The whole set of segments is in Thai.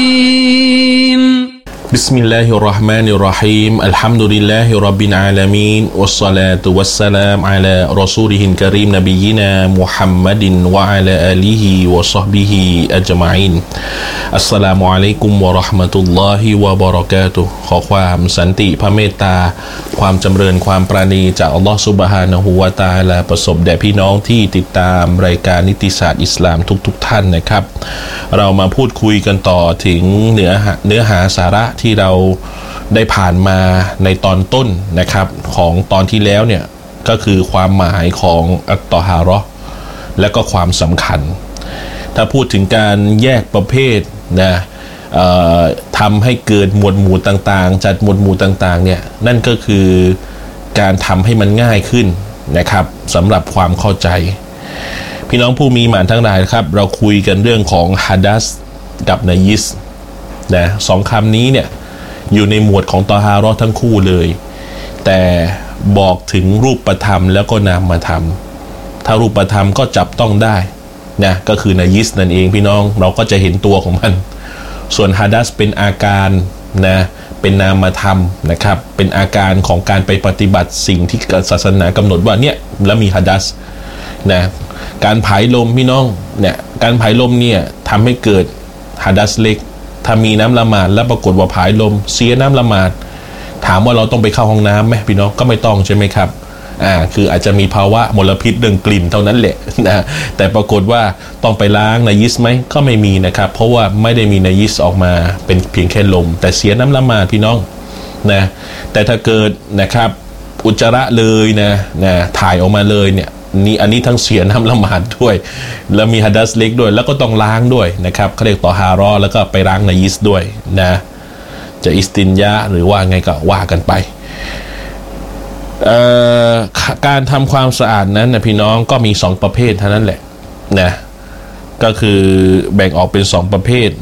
بسم الله الرحمن الرحيم الحمد لله رب العالمين والصلاة والسلام على رسوله الكريم نبينا محمد وعلى آله وصحبه أجمعين السلام عليكم ورحمة الله وبركاته ขอความสันติพระเมตตาความจำเริญความปราณีจากอัลลอฮฺซุบฮานะฮูวะตะอาลาประสบแด่พี่น้องที่ติดตามรายการนิติศาสตร์อิสลามทุกท่านนะครับเรามาพูดคุยกันต่อถึงเนื้อหาสาระที่เราได้ผ่านมาในตอนต้นนะครับของตอนที่แล้วเนี่ยก็คือความหมายของอัตตอฮาเราะห์และก็ความสำคัญถ้าพูดถึงการแยกประเภทนะทำให้เกิดหมวดหมู่ต่างๆจัดหมวดหมู่ต่างๆเนี่ยนั่นก็คือการทำให้มันง่ายขึ้นนะครับสำหรับความเข้าใจพี่น้องผู้มีหมานทั้งหลายครับเราคุยกันเรื่องของฮะดัษกับนะยิสนะสองคำนี้เนี่ยอยู่ในหมวดของตอฮาเราะห์ทั้งคู่เลยแต่บอกถึงรูปธรรมแล้วก็นามธรรมถ้ารูปธรรมก็จับต้องได้นะก็คือนะยิสนั่นเองพี่น้องเราก็จะเห็นตัวของมันส่วนฮะดัษเป็นอาการนะเป็นนามธรรมนะครับเป็นอาการของการไปปฏิบัติสิ่งที่ศาสนากำหนดว่าเนี่ยแล้วมีฮะดัษนะการผายลมพี่น้องเนี่ยการผายลมเนี่ยทำให้เกิดฮะดัษเล็กถ้ามีน้ำละหมาดแล้วปรากฏว่าผายลมเสียน้ำละหมาดถามว่าเราต้องไปเข้าห้องน้ำไหมพี่น้องก็ไม่ต้องใช่ไหมครับคืออาจจะมีภาวะมลพิษเรื่องกลิ่นเท่านั้นแหละนะแต่ปรากฏว่าต้องไปล้างนะยิสไหมก็ไม่มีนะครับเพราะว่าไม่ได้มีนะยิสออกมาเป็นเพียงแค่ลมแต่เสียน้ำละหมาดพี่น้องนะแต่ถ้าเกิดนะครับอุจจาระเลยนะถ่ายออกมาเลยเนี่ยนี่อันนี้ทั้งเสียน้ำละหมาดด้วยแล้วมีฮะดัษเล็กด้วยแล้วก็ต้องล้างด้วยนะครับเขาเรียกตอฮาเราะห์แล้วก็ไปล้างนะยิสด้วยนะจะอิสตินยะหรือว่าไงก็ว่ากันไปการทำความสะอาดนั้นนะพี่น้องก็มี2ประเภทเท่านั้นแหละนะก็คือแบ่งออกเป็น2ประเภท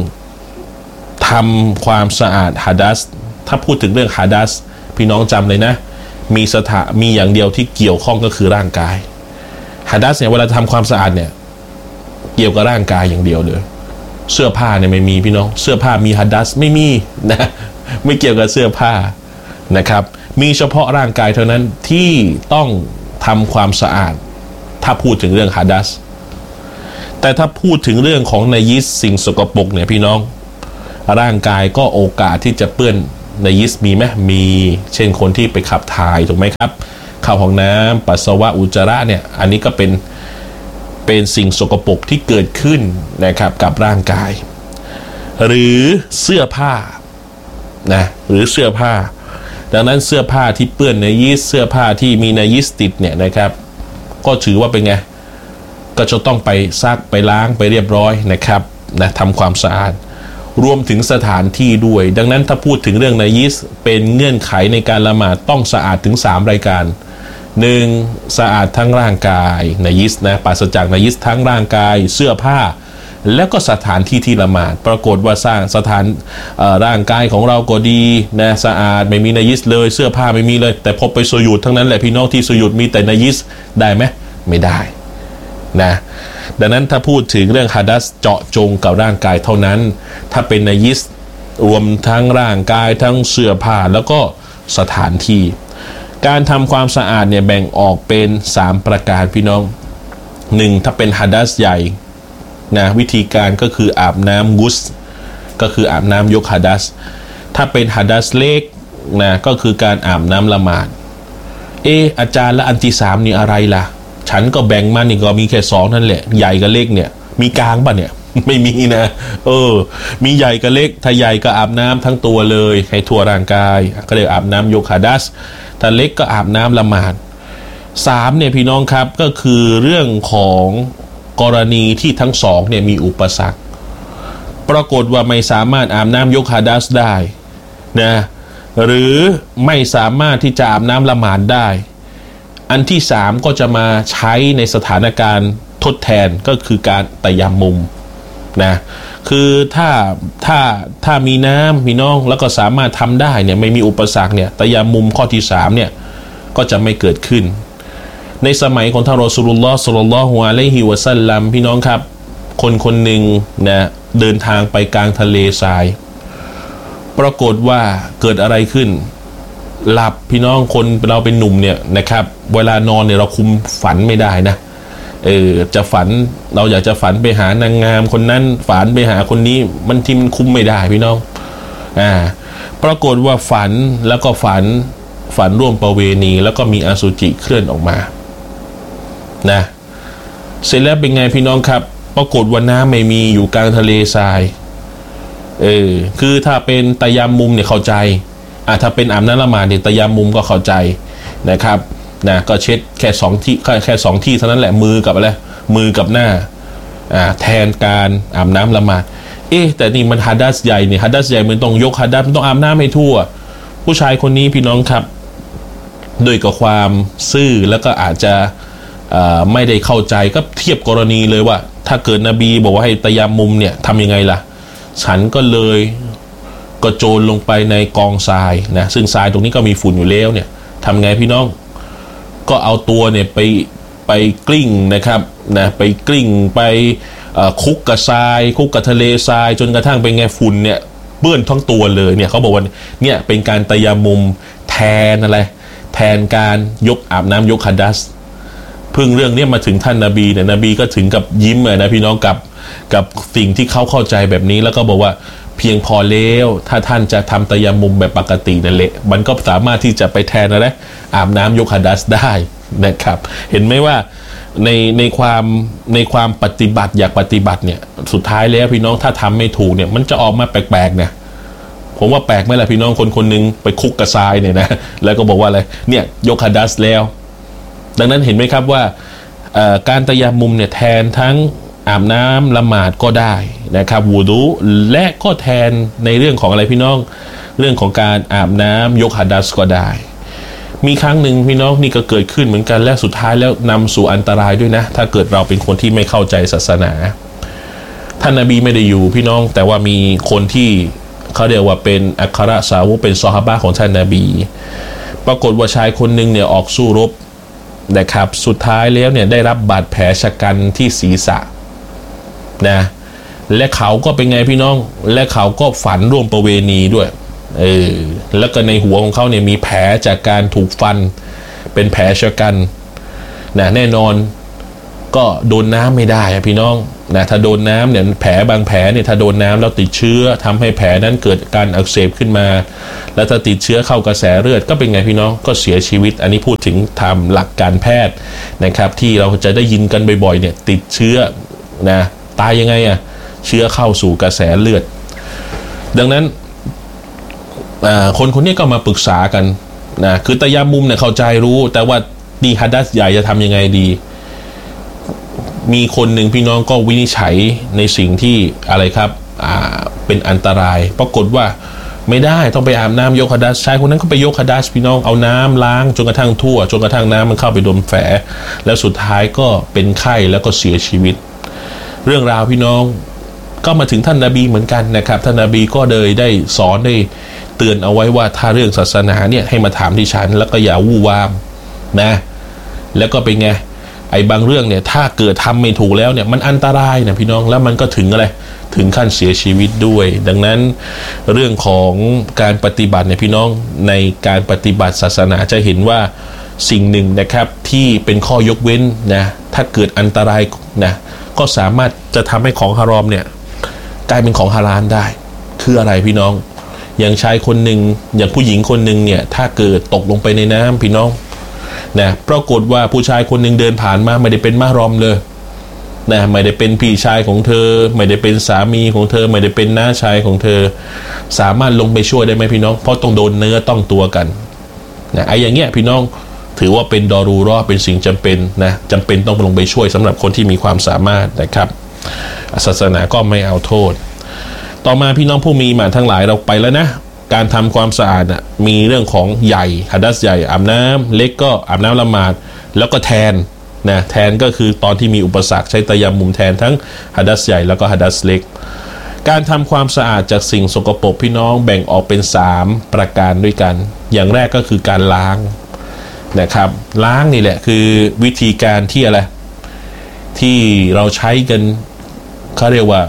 1ทำความสะอาดฮะดัษถ้าพูดถึงเรื่องฮะดัษพี่น้องจำเลยนะมีอย่างเดียวที่เกี่ยวข้องก็คือร่างกายฮะดัษเนี่ยเวลาทำความสะอาดเนี่ยเกี่ยวกับร่างกายอย่างเดียวเลยเสื้อผ้าเนี่ยไม่มีพี่น้องเสื้อผ้ามีฮะดัษไม่มีนะไม่เกี่ยวกับเสื้อผ้านะครับมีเฉพาะร่างกายเท่านั้นที่ต้องทำความสะอาดถ้าพูดถึงเรื่องฮะดัษแต่ถ้าพูดถึงเรื่องของนะยิสสิ่งสกปรกเนี่ยพี่น้องร่างกายก็โอกาสที่จะเปื้อนนะยิสมีไหมมีเช่นคนที่ไปขับถ่ายถูกไหมครับเข้าห้องน้ำปัสสาวะอุจจาระเนี่ยอันนี้ก็เป็นสิ่งสกปรกที่เกิดขึ้นนะครับกับร่างกายหรือเสื้อผ้านะหรือเสื้อผ้าดังนั้นเสื้อผ้าที่เปื้อนนะยิสเสื้อผ้าที่มีนะยิสติดเนี่ยนะครับก็ถือว่าเป็นไงก็จะต้องไปซักไปล้างไปเรียบร้อยนะครับนะทำความสะอาดรวมถึงสถานที่ด้วยดังนั้นถ้าพูดถึงเรื่องนะยิสเป็นเงื่อนไขในการละหมาดต้องสะอาดถึง3รายการ1สะอาดทั้งร่างกายนะยิสนะปราศจากนะยิสทั้งร่างกายเสื้อผ้าแล้วก็สถานที่ที่ละหมาดปรากฏว่าสร้างสถานร่างกายของเราก็ดีนะสะอาดไม่มีนะยิสเลยเสื้อผ้าไม่มีเลยแต่พอไปสุญูดทั้งนั้นแหละพี่น้องที่สุญูดมีแต่นะยิสได้ไหมไม่ได้นะดังนั้นถ้าพูดถึงเรื่องฮะดัษเจาะจงกับร่างกายเท่านั้นถ้าเป็นนะยิสรวมทั้งร่างกายทั้งเสื้อผ้าแล้วก็สถานที่การทำความสะอาดเนี่ยแบ่งออกเป็น3ประการพี่น้อง1ถ้าเป็นฮะดัษใหญ่นะวิธีการก็คืออาบน้ำกุสก็คืออาบน้ำยกฮะดัษถ้าเป็นฮะดัษเล็กนะก็คือการอาบน้ำละหมาดอาจารย์และอันที่3นี่อะไรล่ะฉันก็แบ่งมานี่ก็มีแค่2นั่นแหละใหญ่กับเล็กเนี่ยมีกลางป่ะเนี่ยไม่มีนะมีใหญ่กับเล็กถ้าใหญ่ก็อาบน้ำทั้งตัวเลยให้ทั่วร่างกายก็เรียกอาบน้ำยกฮะดัษถ้าเล็กก็อาบน้ำละหมาด3เนี่ยพี่น้องครับก็คือเรื่องของกรณีที่ทั้ง2เนี่ยมีอุปสรรคปรากฏว่าไม่สามารถอาบน้ำยกฮะดัษได้นะหรือไม่สามารถที่จะอาบน้ำละหมาดได้อันที่3ก็จะมาใช้ในสถานการณ์ทดแทนก็คือการตัยัมมุมนะคือถ้ามีน้ำพี่น้องแล้วก็สามารถทำได้เนี่ยไม่มีอุปสรรคเนี่ยตัยัมมุมข้อที่3เนี่ยก็จะไม่เกิดขึ้นในสมัยของท่านรอซูลุลลอฮ์ศ็อลลัลลอฮุอะลัยฮิวะซัลลัมพี่น้องครับคนหนึ่งนะเดินทางไปกลางทะเลทรายปรากฏว่าเกิดอะไรขึ้นหลับพี่น้องคนเราเป็นหนุ่มเนี่ยนะครับเวลานอนเนี่ยเราคุมฝันไม่ได้นะจะฝันเราอยากจะฝันไปหานางงามคนนั้นฝันไปหาคนนี้มันที่มันคุมไม่ได้พี่น้องปรากฏว่าฝันแล้วก็ฝันร่วมประเวณีแล้วก็มีอสุจิเคลื่อนออกมานะเสร็จแล้วเป็นไงพี่น้องครับปรากฏว่าน้ำไม่มีอยู่กลางทะเลทรายคือถ้าเป็นตะยามมุมเนี่ยเข้าใจถ้าเป็นอาบน้ำละหมาดเนี่ยตะยามมุมก็เข้าใจนะครับนะก็เช็ดแค่2ที่เท่านั้นแหละมือกับอะไรมือกับหน้าแทนการอาบน้ำละหมาดแต่นี่มันฮัดดัสใหญ่เนี่ยฮัดดัสใหญ่มันต้องยกฮัดดัสมันต้องอาบน้ำให้ทั่วผู้ชายคนนี้พี่น้องครับด้วยกับความซื่อแล้วก็อาจจะไม่ได้เข้าใจก็เทียบกรณีเลยว่าถ้าเกิดนบีบอกว่าให้ตะยามมุมเนี่ยทำยังไงล่ะฉันก็เลยกระโจนลงไปในกองทรายนะซึ่งทรายตรงนี้ก็มีฝุ่นอยู่แล้วเนี่ยทำไงพี่น้องก็เอาตัวเนี่ยไปกลิ้งนะครับนะไปกลิ้งไปคุกกับทรายคุกกับทะเลทรายจนกระทั่งเป็นไงฝุ่นเนี่ยเปื้อนทั้งตัวเลยเนี่ยเขาบอกว่าเนี่ยเป็นการตะยามมุมแทนอะไรแทนการยกอาบน้ำยกฮัดดัสเพิ่งเรื่องนี้มาถึงท่านนบีเนี่ยนบีก็ถึงกับยิ้มเลยนะพี่น้องกับสิ่งที่เขาเข้าใจแบบนี้แล้วก็บอกว่าเพียงพอแล้วถ้าท่านจะทำตะยามมุมแบบปกตินั่นแหละมันก็สามารถที่จะไปแทนอะไรอาบน้ำยกฮัดดัสได้นะครับเห็นไหมว่าในความปฏิบัติอยากปฏิบัติเนี่ยสุดท้ายแล้วพี่น้องถ้าทำไม่ถูกเนี่ยมันจะออกมาแปลกๆเนี่ยผมว่าแปลกไหมล่ะพี่น้องคนนึงไปคุกกระทรายเนี่ยนะแล้วก็บอกว่าอะไรเนี่ยยกฮัดดัสแล้วดังนั้นเห็นไหมครับว่าการตะยามมุมเนี่ยแทนทั้งอาบน้ำละหมาดก็ได้นะครับวูดูและก็แทนในเรื่องของอะไรพี่น้องเรื่องของการอาบน้ำยกฮัดดัสก็ได้มีครั้งหนึ่งพี่น้องนี่ก็เกิดขึ้นเหมือนกันและสุดท้ายแล้วนำสู่อันตรายด้วยนะถ้าเกิดเราเป็นคนที่ไม่เข้าใจศาสนาท่านนบีไม่ได้อยู่พี่น้องแต่ว่ามีคนที่เขาเรียกว่าเป็นอัครสาวกเป็นซอฮาบะห์ของท่านนบีปรากฏว่าชายคนหนึ่งเนี่ยออกสู้รบนะครับสุดท้ายแล้วเนี่ยได้รับบาดแผลชะกันที่ศีรษะนะและเขาก็เป็นไงพี่น้องและเขาก็ฝันร่วมประเวณีด้วยแล้วก็ในหัวของเขาเนี่ยมีแผลจากการถูกฟันเป็นแผลชะกันนะแน่นอนก็โดนน้ำไม่ได้พี่น้องนะถ้าโดนน้ำเนี่ยแผลบางแผลเนี่ยถ้าโดนน้ำแล้วติดเชื้อทำให้แผลนั้นเกิดการอักเสบขึ้นมาแล้วถ้าติดเชื้อเข้ากระแสเลือดก็เป็นไงพี่น้องก็เสียชีวิตอันนี้พูดถึงทำหลักการแพทย์นะครับที่เราจะได้ยินกันบ่อยๆเนี่ยติดเชื้อนะตายยังไงเชื้อเข้าสู่กระแสเลือดดังนั้นคนนี้ก็มาปรึกษากันนะคือตะยามมุมเนี่ยเข้าใจรู้แต่ว่านี่ฮัดดัสใหญ่จะทำยังไงดีมีคนหนึ่งพี่น้องก็วินิจฉัยในสิ่งที่อะไรครับเป็นอันตรายปรากฏว่าไม่ได้ต้องไปอาบน้ำยกฮัดดัสชายคนนั้นก็ไปยกฮัดดัสพี่น้องเอาน้ำล้างจนกระทั่งทั่วจนกระทั่งน้ำมันเข้าไปโดนแผลแล้วสุดท้ายก็เป็นไข้แล้วก็เสียชีวิตเรื่องราวพี่น้องก็มาถึงท่านนบีเหมือนกันนะครับท่านนบีก็เลยได้สอนได้เตือนเอาไว้ว่าถ้าเรื่องศาสนาเนี่ยให้มาถามที่ฉันแล้วก็อย่าวู่วามนะแล้วก็เป็นไงไอ้บางเรื่องเนี่ยถ้าเกิดทำไม่ถูกแล้วเนี่ยมันอันตรายนะพี่น้องแล้วมันก็ถึงอะไรถึงขั้นเสียชีวิตด้วยดังนั้นเรื่องของการปฏิบัติเนี่ยพี่น้องในการปฏิบัติศาสนาจะเห็นว่าสิ่งหนึ่งนะครับที่เป็นข้อยกเว้นนะถ้าเกิดอันตรายนะก็สามารถจะทำให้ของฮารอมเนี่ยกลายเป็นของฮาลาลได้คืออะไรพี่น้องอย่างชายคนหนึ่งอย่างผู้หญิงคนหนึ่งเนี่ยถ้าเกิดตกลงไปในน้ำพี่น้องนะปรากฏว่าผู้ชายคนหนึ่งเดินผ่านมาไม่ได้เป็นมะรอมเลยนะไม่ได้เป็นพี่ชายของเธอไม่ได้เป็นสามีของเธอไม่ได้เป็นน้าชายของเธอสามารถลงไปช่วยได้ไหมพี่น้องเพราะต้องโดนเนื้อต้องตัวกันนะไอ้อย่างเงี้ยพี่น้องถือว่าเป็นดอรูเราะห์เป็นสิ่งจำเป็นนะจำเป็นต้องลงไปช่วยสำหรับคนที่มีความสามารถนะครับศาสนาก็ไม่เอาโทษต่อมาพี่น้องผู้มีหมานทั้งหลายเราไปแล้วนะการทำความสะอาดมีเรื่องของใหญ่ฮัดดัสใหญ่อาบน้ำเล็กก็อาบน้ำละหมาดแล้วก็แทนนะแทนก็คือตอนที่มีอุปสรรคใช้ตะยามมุมแทนทั้งฮัดดัสใหญ่แล้วก็ฮัดดัสเล็กการทำความสะอาดจากสิ่งสกปรกพี่น้องแบ่งออกเป็น3ประการด้วยกันอย่างแรกก็คือการล้างนะครับล้างนี่แหละคือวิธีการที่อะไรที่เราใช้กันเขาเรียกว่า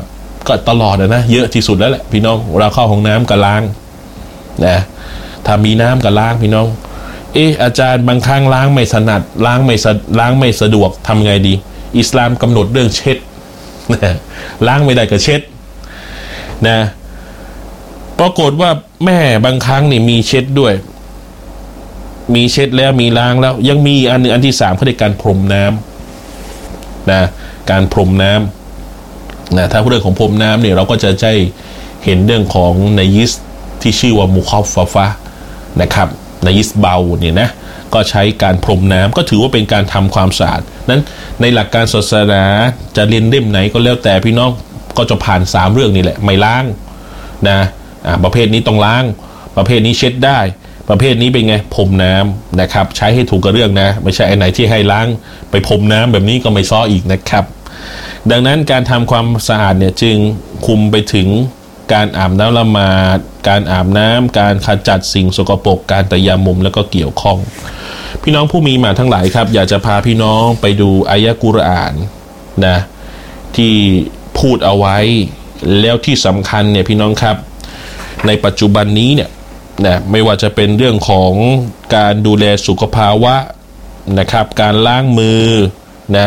ก็ตลอดนะเยอะที่สุดแล้วแหละพี่น้องเราเข้าห้องน้ำก็ล้างนะถ้ามีน้ำก็ล้างพี่น้องอาจารย์บางครั้งล้างไม่ถนัดล้างไม่สะดวกทำไงดีอิสลามกำหนดเรื่องเช็ดนะล้างไม่ได้ก็เช็ดนะปรากฏว่าแม่บางครั้งนี่มีเช็ดด้วยมีเช็ดแล้วมีล้างแล้วยังมีอันหนึ่งอันที่3เขาเรียกการพรมน้ำนะการพรมน้ำนะถ้าเรื่องของพรมน้ำเนี่ยเราก็จะได้เห็นเรื่องของนายิสที่ชื่อว่ามุคอฟฟะนะครับนายิสเบาเนี่ยนะก็ใช้การพรมน้ำก็ถือว่าเป็นการทำความสะอาดนั้นในหลักการศาสนาจะเรียนเล่มไหนก็แล้วแต่พี่น้องก็จะผ่าน3เรื่องนี้แหละไม่ล้างนะประเภทนี้ต้องล้างประเภทนี้เช็ดได้ประเภทนี้เป็นไงพรมน้ำนะครับใช้ให้ถูกกับเรื่องนะไม่ใช่ไอ้ไหนที่ให้ล้างไปพรมน้ำแบบนี้ก็ไม่ซ้ออีกนะครับดังนั้นการทำความสะอาดเนี่ยจึงคุมไปถึงการอาบน้ำละหมาดการอาบน้ำการขจัดสิ่งสกปรกการตะยามุมแล้วก็เกี่ยวข้องพี่น้องผู้มีมาทั้งหลายครับอยากจะพาพี่น้องไปดูอายะกุรอานนะที่พูดเอาไว้แล้วที่สำคัญเนี่ยพี่น้องครับในปัจจุบันนี้เนี่ยนะไม่ว่าจะเป็นเรื่องของการดูแลสุขภาวะนะครับการล้างมือนะ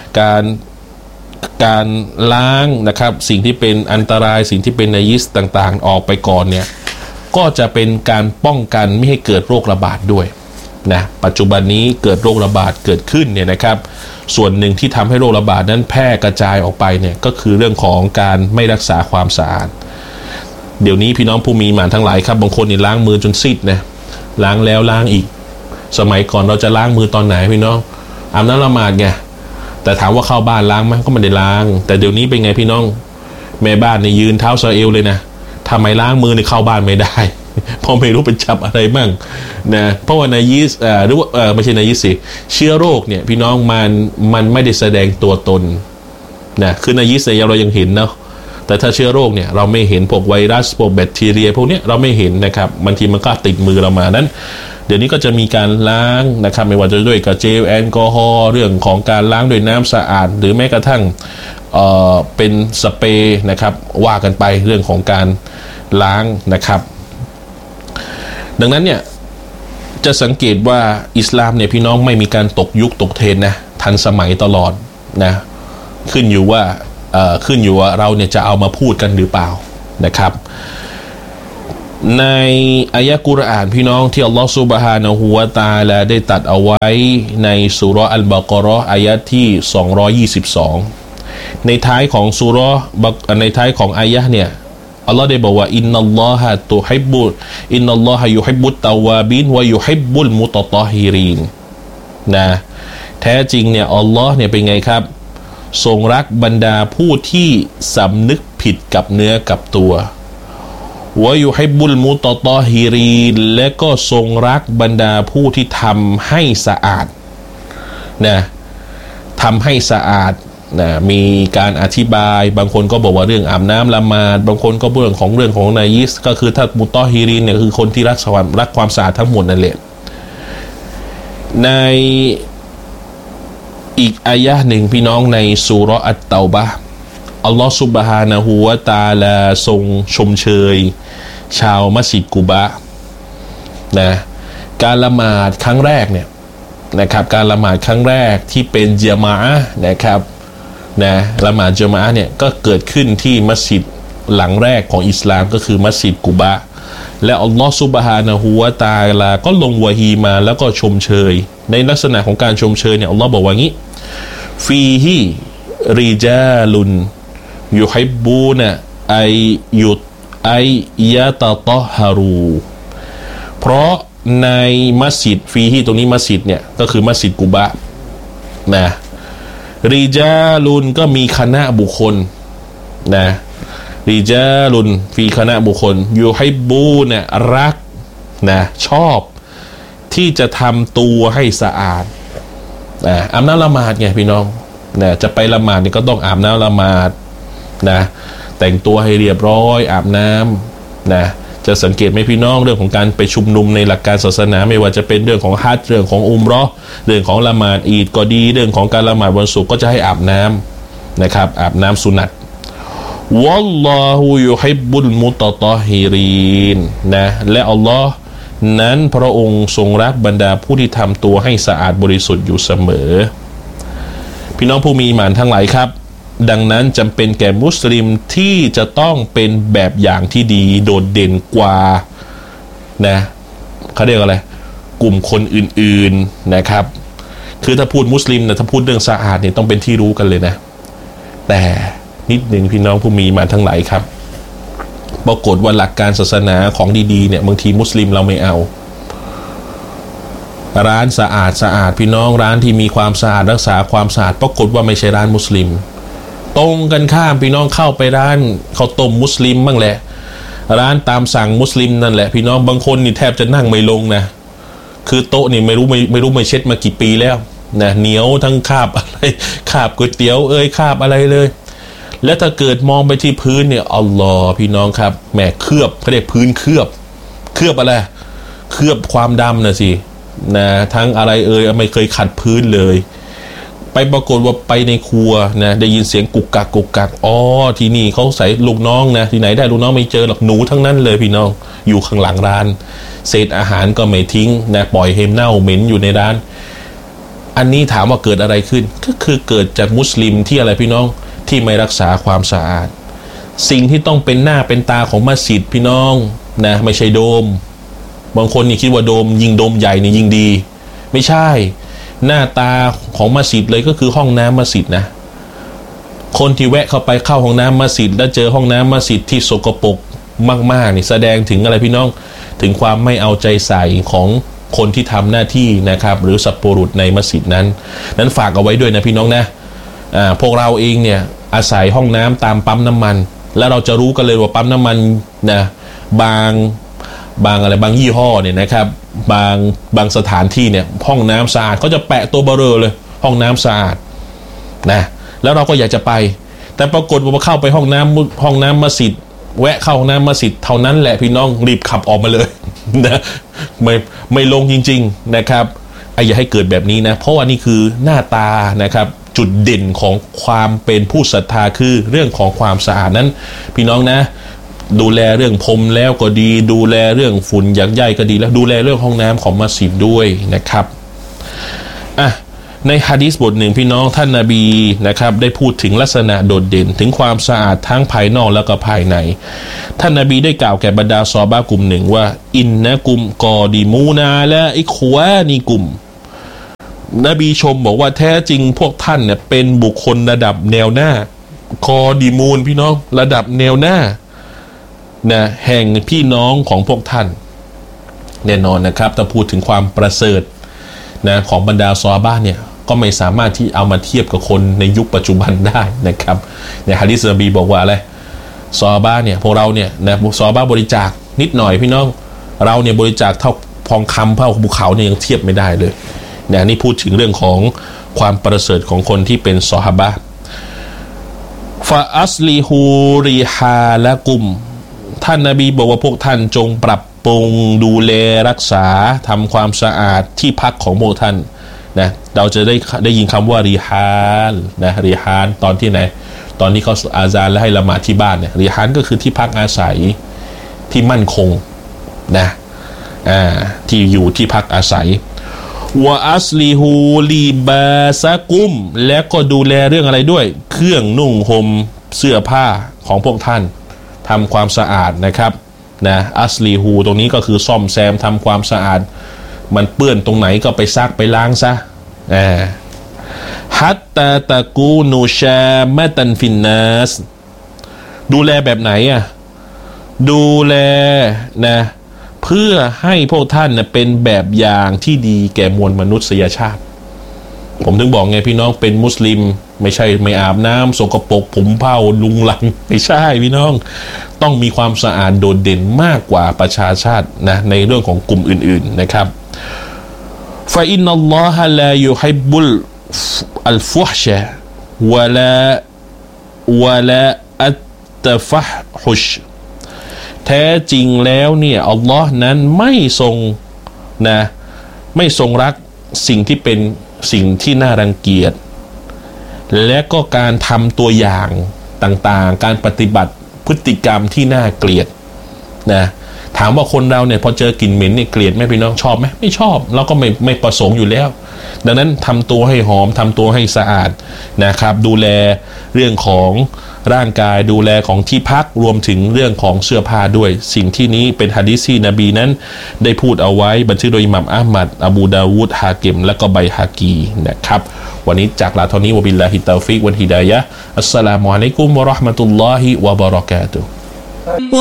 การล้างนะครับสิ่งที่เป็นอันตรายสิ่งที่เป็นนายิสต่างๆออกไปก่อนเนี่ยก็จะเป็นการป้องกันไม่ให้เกิดโรคระบาดด้วยนะปัจจุบันนี้เกิดโรคระบาดเกิดขึ้นเนี่ยนะครับส่วนหนึ่งที่ทำให้โรคระบาดนั้นแพร่กระจายออกไปเนี่ยก็คือเรื่องของการไม่รักษาความสะอาดเดี๋ยวนี้พี่น้องผู้มีหมานทั้งหลายครับบางคนนี่ล้างมือจนซีดนะล้างแล้วล้างอีกสมัยก่อนเราจะล้างมือตอนไหนพี่น้องอาบน้ำละหมาดไงแต่ถามว่าเข้าบ้านล้างไหมก็ไม่ได้ล้างแต่เดี๋ยวนี้เป็นไงพี่น้องแม่บ้านเนี่ยยืนเท้าซาเอลเลยนะทำไมล้างมือในเข้าบ้านไม่ได้เพราะไม่รู้เป็นจับอะไรบ้างนะเพราะว่านายิสหรือว่าไม่ใช่นายิสสิเชื้อโรคเนี่ยพี่น้องมันไม่ได้แสดงตัวตนนะคือนายิสเนี่ยเรายังเห็นเนาะแต่ถ้าเชื้อโรคเนี่ยเราไม่เห็นพวกไวรัสพวกแบคทีเรียพวกนี้เราไม่เห็นนะครับบางทีมันก็ติดมือเรามานั้นเดี๋ยวนี้ก็จะมีการล้างนะครับไม่ว่าจะด้วยกับเจลแอลกอฮอล์เรื่องของการล้างด้วยน้ำสะอาดหรือแม้กระทั่งเป็นสเปรย์นะครับว่ากันไปเรื่องของการล้างนะครับดังนั้นเนี่ยจะสังเกตว่าอิสลามเนี่ยพี่น้องไม่มีการตกยุคตกเทรนนะทันสมัยตลอดนะขึ้นอยู่ว่าเราเนี่ยจะเอามาพูดกันหรือเปล่านะครับในอายะกุรอานพี่น้องที่อัลลอฮฺซุบฮานะฮูวะตะอาลาได้ตัดเอาไว้ในซูเราะห์อัลบะเกาะห์อายะที่222ในท้ายของซูเราะห์ในท้ายของอายะเนี่ยอัลลอฮฺได้บอกว่าอินนัลลอฮะยุฮิบบุตตาวาบินวะยุฮิบบุลมุตตอฮิรีนนะแท้จริงเนี่ยอัลลอฮ์เนี่ยเป็นไงครับทรงรักบรรดาผู้ที่สำนึกผิดกับเนื้อกับตัววะยุฮิบบุลมุตตอฮิรีนและก็ทรงรักบรรดาผู้ที่ทำให้สะอาดนะทำให้สะอาดนะมีการอธิบายบางคนก็บอกว่าเรื่องอาบน้ำละหมาดบางคนก็เรื่องของนายิสก็คือถ้ามุตตอฮิรีนเนี่ยคือคนที่รักความสะอาดทั้งหมดนั่นแหละในอีกอายะหนึ่งพี่น้องในซูเราะห์อัตเตาบะห์อัลลอฮฺซุบฮานะฮูวะตะอาลาทรงชมเชยชาวมัสยิดกุบะห์นะการละหมาดครั้งแรกเนี่ยนะครับการละหมาดครั้งแรกที่เป็นญะมาอะห์นะครับนะละหมาดญะมาอะห์เนี่ยก็เกิดขึ้นที่มัสยิดหลังแรกของอิสลามก็คือมัสยิดกุบะห์และอัลลอฮฺซุบฮานะฮูวะตะอาลาก็ลงวะฮีมาแล้วก็ชมเชยในลักษณะของการชมเชยเนี่ยอัลลอฮฺบอกว่างี้ฟีฮิริจาลุนยุฮิบบูนะไอยะตะตอฮารูเพราะในมัสยิดฟีฮิตรงนี้มัสยิดเนี่ยก็คือมัสยิดกุบะห์นะริจาลุนก็มีคณะบุคคลนะริจาลุนฟีคณะบุคคลยูฮิบบูเนี่ยรักนะชอบที่จะทำตัวให้สะอาดอาบน้ำละหมาดไงพี่น้องนะจะไปละหมาดนี่ก็ต้องอาบน้ำละหมาดนะแต่งตัวให้เรียบร้อยอาบน้ำนะจะสังเกตไหมพี่น้องเรื่องของการไปชุมนุมในหลักการศาสนาไม่ว่าจะเป็นเรื่องของฮัจญ์เรื่องของอุมเราะห์เรื่องของละหมาดอีดก็ดีเรื่องของการละหมาดวันศุกร์ก็จะให้อาบน้ำนะครับอาบน้ำสุนัตวัลลอฮุยุฮิบบุลมุตตะฮิรีนนะและอัลลอฮ์นั้นพระองค์ทรงรักบรรดาผู้ที่ทำตัวให้สะอาดบริสุทธิ์อยู่เสมอพี่น้องผู้มีอีหม่านทั้งหลายครับดังนั้นจำเป็นแก่มุสลิมที่จะต้องเป็นแบบอย่างที่ดีโดดเด่นกว่านะเขาเรียกอะไรกลุ่มคนอื่นๆนะครับคือถ้าพูดมุสลิมนะถ้าพูดเรื่องสะอาดเนี่ยต้องเป็นที่รู้กันเลยนะแต่นิดหนึ่งพี่น้องผู้มีอีหม่านทั้งหลายครับปรากฏว่าหลักการศาสนาของดีๆเนี่ยบางทีมุสลิมเราไม่เอาร้านสะอาดพี่น้องร้านที่มีความสะอาดรักษาความสะอาดปรากฏว่าไม่ใช่ร้านมุสลิมตรงกันข้ามพี่น้องเข้าไปร้านข้าวต้มมุสลิมบ้างแหละร้านตามสั่งมุสลิมนั่นแหละพี่น้องบางคนนี่แทบจะนั่งไม่ลงนะคือโต๊ะนี่ไม่รู้เช็ดมากี่ปีแล้วนะเหนียวทั้งคราบอะไรคราบก๋วยเตี๋ยวคราบอะไรเลยแล้วถ้าเกิดมองไปที่พื้นเนี่ยอัลลอฮ์พี่น้องครับแหมเคลือบเขาเรียกพื้นเคลือบอะไรเคลือบความดำนะสินะทั้งอะไรไม่เคยขัดพื้นเลยไปปรากฏว่าไปในครัวนะได้ยินเสียงกุกกักอ๋อที่นี่เขาใส่ลูกน้องนะที่ไหนได้ลูกน้องไม่เจอหรอกหนูทั้งนั้นเลยพี่น้องอยู่ข้างหลังร้านเศษอาหารก็ไม่ทิ้งนะปล่อยเน่าเหม็นอยู่ในร้านอันนี้ถามว่าเกิดอะไรขึ้นก็คือเกิดจากมุสลิมที่อะไรพี่น้องที่ไม่รักษาความสะอาดสิ่งที่ต้องเป็นหน้าเป็นตาของมัสยิดพี่น้องนะไม่ใช่โดมบางคนนี่คิดว่าโดมยิ่งโดมใหญ่นี่ยิ่งดีไม่ใช่หน้าตาของมัสยิดเลยก็คือห้องน้ำมัสยิดนะคนที่แวะเข้าไปเข้าห้องน้ำมัสยิดแล้วเจอห้องน้ำมัสยิดที่สกปรกมากๆนี่แสดงถึงอะไรพี่น้องถึงความไม่เอาใจใส่ของคนที่ทำหน้าที่นะครับหรือสัปปุรุษในมัสยิดนั้นฝากเอาไว้ด้วยนะพี่น้องนะพวกเราเองเนี่ยอาศัยห้องน้ำตามปั๊มน้ำมันแล้วเราจะรู้กันเลยว่าปั๊มน้ำมันนะบางอะไรบางยี่ห้อเนี่ยนะครับบางสถานที่เนี่ยห้องน้ำสะอาดเขาจะแปะตัวเบอร์เลยห้องน้ำสะอาดนะแล้วเราก็อยากจะไปแต่ปรากฏว่าเข้าไปห้องน้ำมัสยิดแวะเข้าห้องน้ำมัสยิดเท่านั้นแหละพี่น้องรีบขับออกมาเลยนะไม่ลงจริงๆนะครับอย่าให้เกิดแบบนี้นะเพราะว่านี่คือหน้าตานะครับจุดเด่นของความเป็นผู้ศรัทธาคือเรื่องของความสะอาดนั้นพี่น้องนะดูแลเรื่องพรมแล้วก็ดีดูแลเรื่องฝุ่นหยักใยก็ดีแล้วดูแลเรื่องห้องน้ำของมัสยิดด้วยนะครับในหะดีษบทหนึ่งพี่น้องท่านนบีนะครับได้พูดถึงลักษณะโดดเด่นถึงความสะอาดทั้งภายนอกแล้วก็ภายในท่านนบีได้กล่าวแก่บรรดาซอฮาบะห์กลุ่มหนึ่งว่าอินนะกุมกอดีมูนาและอิควานีกุมนบีชมบอกว่าแท้จริงพวกท่านเนี่ยเป็นบุคคลระดับแนวหน้ากอดีมูนพี่น้องระดับแนวหน้านะแห่งพี่น้องของพวกท่านแน่นอนนะครับถ้าพูดถึงความประเสริฐนะของบรรดาซอฮาบะห์เนี่ยก็ไม่สามารถที่เอามาเทียบกับคนในยุคปัจจุบันได้นะครับในหะดีษนบีบอกว่าอะไรซอฮาบะห์เนี่ยพวกเราเนี่ยนะซอฮาบะห์บริจาคนิดหน่อยพี่น้องเราเนี่ยบริจาคเท่าทองคำเท่าภูเขาเนี่ยยังเทียบไม่ได้เลยเนี่ยนี่พูดถึงเรื่องของความประเสริฐของคนที่เป็นซอฮาบะห์ฟาอัสลิฮูริฮาละกุมท่านนบีบอกว่าพวกท่านจงปรับปรุงดูแลรักษาทำความสะอาดที่พักของพวกท่านนะเราจะได้ยินคำว่าริฮานนะริฮานตอนที่ไหนตอนนี้เขาอาซานและให้ละหมาดที่บ้านเนี่ยริฮานก็คือที่พักอาศัยที่มั่นคงนะที่อยู่ที่พักอาศัยวะอัสลิฮูลีบาซะกุมและก็ดูแลเรื่องอะไรด้วยเครื่องนุ่งห่มเสื้อผ้าของพวกท่านทำความสะอาดนะครับนะอัสลีฮูตรงนี้ก็คือซ่อมแซมทำความสะอาดมันเปื้อนตรงไหนก็ไปซักไปล้างซะฮัตตาตะกูนูชามะตันฟินนัสดูแลแบบไหนดูแลนะเพื่อให้พวกท่านนะเป็นแบบอย่างที่ดีแก่มวลมนุษยชาติผมถึงบอกไงพี่น้องเป็นมุสลิมไม่ใช่ไม่อาบน้ำสกปรกผมเผ้าลุงลังไม่ใช่พี่น้องต้องมีความสะอาดโดดเด่นมากกว่าประชาชาตินะในเรื่องของกลุ่มอื่นๆนะครับฟาอินนัลลอฮะลายุฮิบบุลอัลฟุฮชะวะลาอัตตะฟะฮุชแท้จริงแล้วเนี่ยอัลลอฮ์นั้นไม่ทรงรักสิ่งที่เป็นสิ่งที่น่ารังเกียจและก็การทำตัวอย่างต่างๆการปฏิบัติพฤติกรรมที่น่าเกลียดนะถามว่าคนเราเนี่ยพอเจอกลิ่นเหม็นเนี่ยเกลียดไหมพี่น้องชอบไหมไม่ชอบเราก็ไม่ประสงค์อยู่แล้วดังนั้นทำตัวให้หอมทำตัวให้สะอาดนะครับดูแลเรื่องของร่างกายดูแลของที่พักรวมถึงเรื่องของเสื้อผ้าด้วยสิ่งที่นี้เป็นหะดีษที่นบีนั้นได้พูดเอาไว้บันทึกโดยอิหม่ามอะห์มัดอบูดาวูดฮากิมและก็ไบฮากีนะครับวันนี้จากลาเท่านี้วะบิลลาฮิตตอฟิกวัลฮิดายะฮ์อัสสลามุอะลัยกุมวะเราะห์มะตุลลอฮิวะบะเราะกาตุฮ์